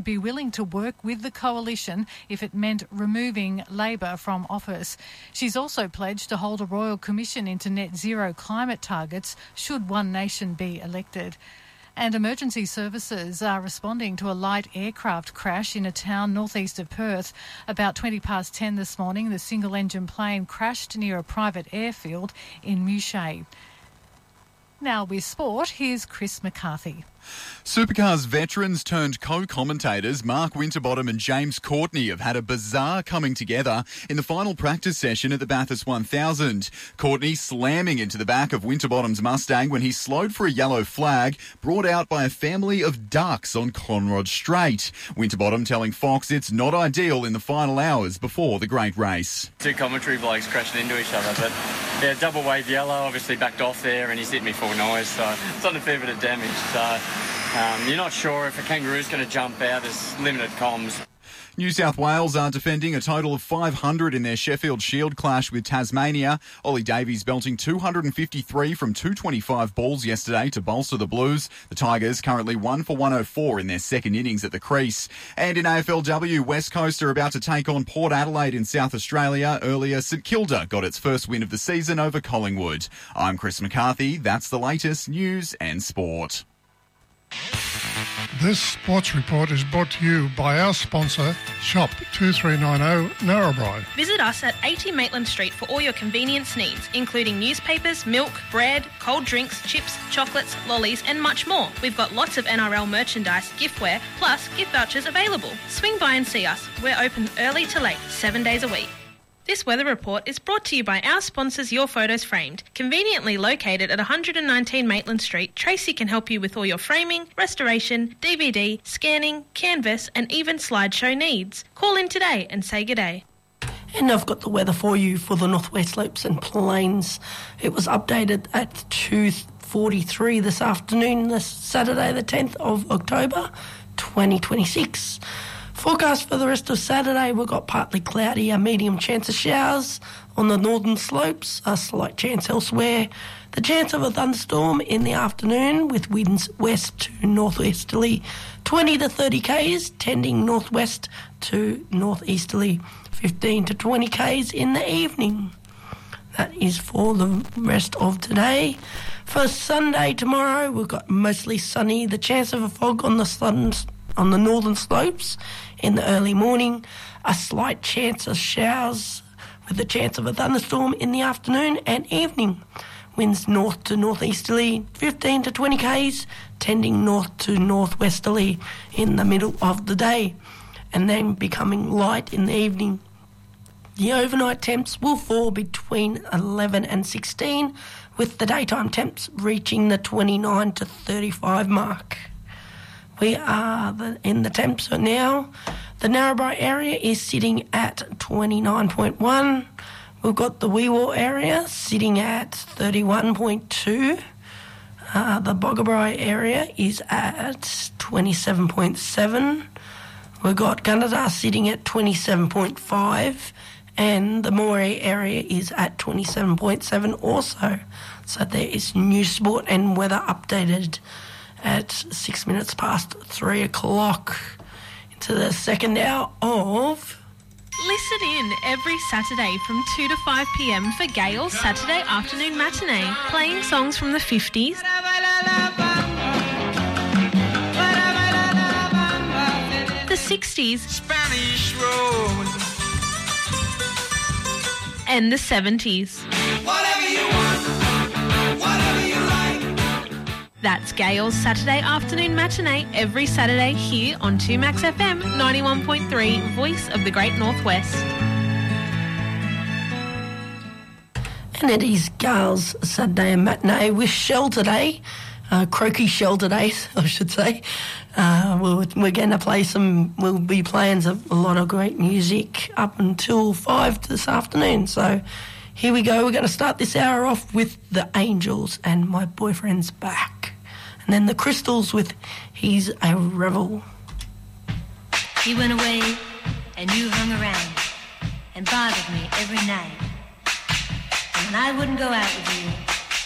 be willing to work with the coalition if it meant removing Labor from office. She's also pledged to hold a royal commission into net zero climate targets should One Nation be elected. And emergency services are responding to a light aircraft crash in a town northeast of Perth. About 10:20 this morning, the single-engine plane crashed near a private airfield in Mouchet. Now with sport, here's Chris McCarthy. Supercars veterans turned co-commentators Mark Winterbottom and James Courtney have had a bizarre coming together in the final practice session at the Bathurst 1000. Courtney slamming into the back of Winterbottom's Mustang when he slowed for a yellow flag brought out by a family of ducks on Conrod Straight. Winterbottom telling Fox it's not ideal in the final hours before the great race. Two commentary blokes crashing into each other, but yeah, double wave yellow, obviously backed off there and he's hit me full noise, so it's done a fair bit of damage. So you're not sure if a kangaroo's going to jump out. There's limited comms. New South Wales are defending a total of 500 in their Sheffield Shield clash with Tasmania. Ollie Davies belting 253 from 225 balls yesterday to bolster the Blues. The Tigers currently 1 for 104 in their second innings at the crease. And in AFLW, West Coast are about to take on Port Adelaide in South Australia. Earlier, St Kilda got its first win of the season over Collingwood. I'm Chris McCarthy. That's the latest news and sport. This sports report is brought to you by our sponsor, Shop 2390 Narrabri. Visit us at 80 Maitland Street for all your convenience needs, including newspapers, milk, bread, cold drinks, chips, chocolates, lollies and much more. We've got lots of NRL merchandise, giftware, plus gift vouchers available. Swing by and see us. We're open early to late, 7 days a week. This weather report is brought to you by our sponsors Your Photos Framed. Conveniently located at 119 Maitland Street, Tracy can help you with all your framing, restoration, DVD, scanning, canvas and even slideshow needs. Call in today and say good day. And I've got the weather for you for the Northwest Slopes and Plains. It was updated at 2:43 this afternoon, this Saturday the 10th of October 2026. Forecast for the rest of Saturday, we've got partly cloudy, a medium chance of showers on the northern slopes, a slight chance elsewhere. The chance of a thunderstorm in the afternoon with winds west to northwesterly, 20 to 30 k's, tending northwest to northeasterly, 15 to 20 k's in the evening. That is for the rest of today. For Sunday tomorrow, we've got mostly sunny, the chance of a fog on the northern slopes in the early morning, a slight chance of showers with a chance of a thunderstorm in the afternoon and evening. Winds north to northeasterly, 15 to 20 k's, tending north to northwesterly in the middle of the day, and then becoming light in the evening. The overnight temps will fall between 11 and 16, with the daytime temps reaching the 29 to 35 mark. We are in the temps now. The Narrabri area is sitting at 29.1. We've got the Weewar area sitting at 31.2. The Boggabri area is at 27.7. We've got Gunnedah sitting at 27.5. And the Moree area is at 27.7 also. So there is news, sport and weather updated at 6 minutes past 3 o'clock into the second hour of... Listen in every Saturday from 2 to 5 p.m. for Gail's Saturday Afternoon Matinee, playing songs from the 50s, the 60s, Spanish Road, and the 70s. whatever you want, whatever you like. That's Gail's Saturday Afternoon Matinee every Saturday here on 2Max FM 91.3, voice of the Great Northwest. And it is Gail's Saturday Matinee with Shell today. Croaky Shell today, I should say. We're going to play we'll be playing a lot of great music up until 5 this afternoon. So here we go. We're going to start this hour off with the Angels and My Boyfriend's Back. And then the Crystals with He's a Rebel. He went away and you hung around and bothered me every night. And when I wouldn't go out with you,